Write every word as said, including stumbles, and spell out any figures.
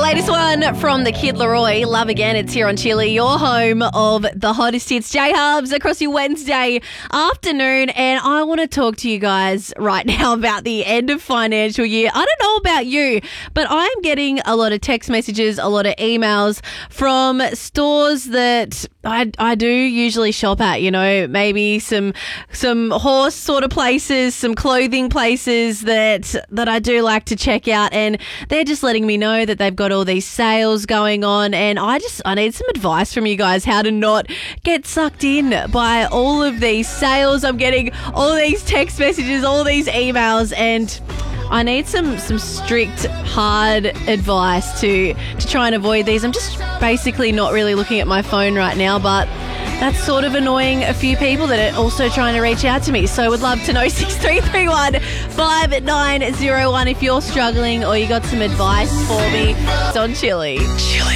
latest one from the Kid Laroi, Love Again. It's here on Chili, your home of the hottest hits. J-Hubs across your Wednesday afternoon. And I want to talk to you guys right now about the end of financial year. I don't know about you, but I'm getting a lot of text messages, a lot of emails from stores that I, I do usually shop at, you know, maybe some some horse sort of places, some clothing places that that I do like to check out, and they're just letting me know that they've got all these sales going on, and I just I need some advice from you guys how to not get sucked in by all of these sales. I'm getting all these text messages, all these emails, and I need some some strict, hard advice to to try and avoid these. I'm just basically not really looking at my phone right now, but that's sort of annoying a few people that are also trying to reach out to me. So I would love to know six three three one, five nine zero one if you're struggling or you got some advice for me. It's on Chili. Chili.